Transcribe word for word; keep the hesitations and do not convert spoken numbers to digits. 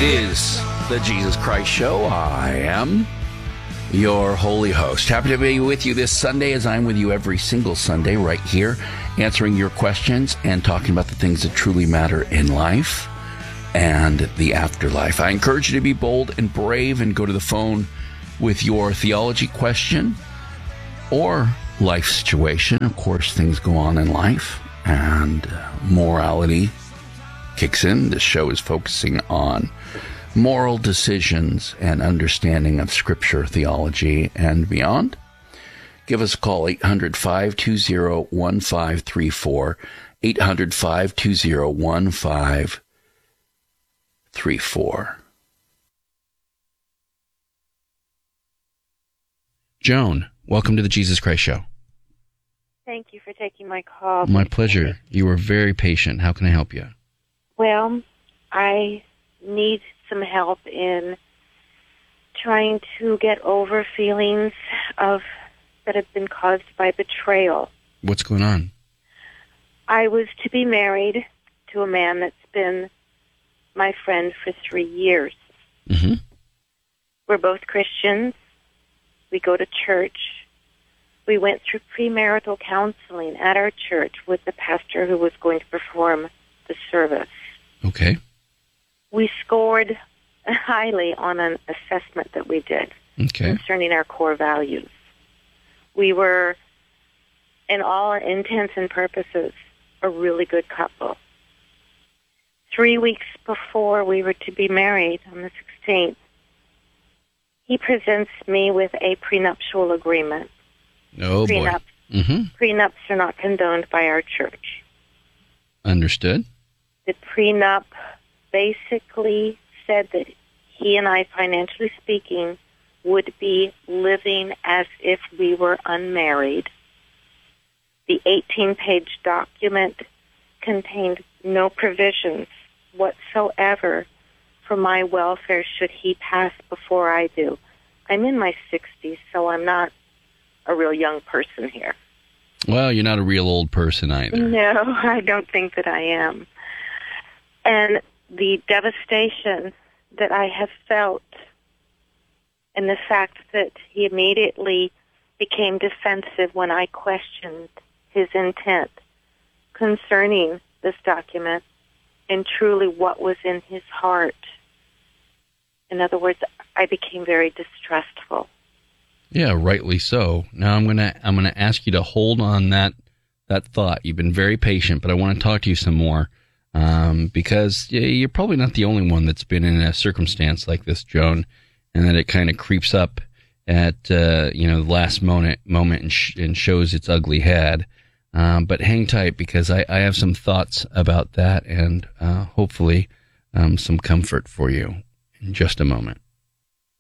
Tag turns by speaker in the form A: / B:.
A: It is the Jesus Christ Show. I am your holy host. Happy to be with you this Sunday, as I'm with you every single Sunday right here, answering your questions and talking about the things that truly matter in life and the afterlife. I encourage you to be bold and brave and go to the phone with your theology question or life situation. Of course, things go on in life and morality kicks in. This show is focusing on moral decisions and understanding of Scripture, theology, and beyond. Give us a call, eight hundred, five two zero, one five three four, eight hundred, five two zero, one five three four.
B: Joan, welcome to the Jesus Christ Show.
C: Thank you for taking my call.
B: My pleasure. You were very patient. How can I help you?
C: Well, I need some help in trying to get over feelings of that have been caused by betrayal.
B: What's going on?
C: I was to be married to a man that's been my friend for three years.
B: Mm-hmm.
C: We're both Christians. We go to church. We went through premarital counseling at our church with the pastor who was going to perform the service.
B: Okay.
C: We scored highly on an assessment that we did
B: okay.
C: concerning our core values. We were, in all intents and purposes, a really good couple. Three weeks before we were to be married, on the sixteenth, he presents me with a prenuptial agreement.
B: Oh,
C: Prenups,
B: boy. Mm-hmm.
C: Prenups are not condoned by our church.
B: Understood.
C: The prenup basically said that he and I, financially speaking, would be living as if we were unmarried. The eighteen-page document contained no provisions whatsoever for my welfare should he pass before I do. I'm in my sixties, so I'm not a real young person here.
B: Well, you're not a real old person either.
C: No, I don't think that I am. And the devastation that I have felt and the fact that he immediately became defensive when I questioned his intent concerning this document and truly what was in his heart. In other words, I became very distrustful.
B: Yeah, rightly so. Now I'm gonna I'm gonna ask you to hold on that that thought. You've been very patient, but I want to talk to you some more. Um, because you're probably not the only one that's been in a circumstance like this, Joan, and that it kind of creeps up at, uh, you know, the last moment, moment and, sh- and shows its ugly head. Um, but hang tight, because I, I have some thoughts about that and, uh, hopefully, um, some comfort for you in just a moment.